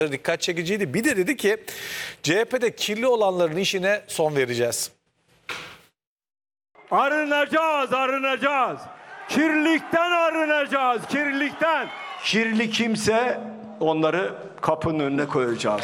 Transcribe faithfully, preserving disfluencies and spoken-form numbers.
Dikkat çekiciydi. Bir de dedi ki C H P'de kirli olanların işine son vereceğiz. Arınacağız, arınacağız. Kirlilikten arınacağız, kirlilikten. Kirli kimse onları kapının önüne koyacağız.